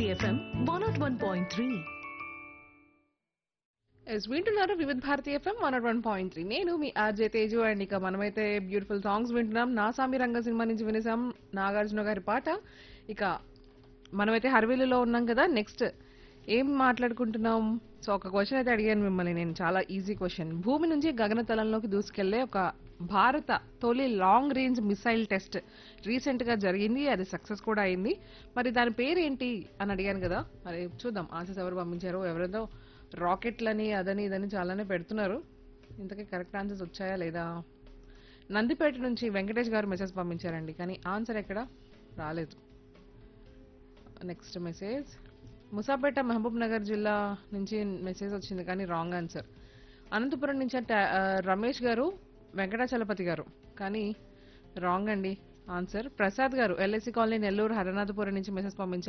Bharati FM 101.3. Yes వింటున్నారు వివిధ Bharati FM 101.3. నేను మీ ఆర్జే తేజు అండ్ ఇక మనమైతే బ్యూటిఫుల్ సాంగ్స్ వింటున్నాం. నా సామి రంగ సినిమా నుంచి వినేసాం నాగార్జున గారి పాట. ఇక మనమైతే హర్వీలులో ఉన్నాం కదా. నెక్స్ట్ ఏం మాట్లాడుకుంటున్నాం? సో ఒక క్వశ్చన్ అయితే అడిగాను మిమ్మల్ని నేను, చాలా ఈజీ క్వశ్చన్. భూమి నుంచి గగనతలంలోకి దూసుకెళ్లే ఒక భారత తొలి long range missile test recent గా జరిగింది. అది సక్సెస్ కూడా అయింది. మరి దాని పేరేంటి అని అడిగాను కదా. మరి చూద్దాం ఆన్సర్స్ ఎవరు పంపించారో. ఎవరిదో రాకెట్లని అదని ఇదని చాలానే పెడుతున్నారు. ఇంతకీ కరెక్ట్ ఆన్సర్స్ వచ్చాయా లేదా? నందిపేట నుంచి వెంకటేష్ గారు మెసేజ్ పంపించారండి, కానీ ఆన్సర్ ఎక్కడ రాలేదు. నెక్స్ట్ మెసేజ్ ముసాపేట మహబూబ్ నగర్ జిల్లా నుంచి మెసేజ్ వచ్చింది, కానీ రాంగ్ ఆన్సర్. అనంతపురం నుంచి రమేష్ గారు వెంకటాచలపతి గారు, కానీ రాంగ్ అండి ఆన్సర్. ప్రసాద్ గారు ఎల్ఐసి కాలనీ నెల్లూరు హరనాథపురం నుంచి మెసేజ్ పంపించారు.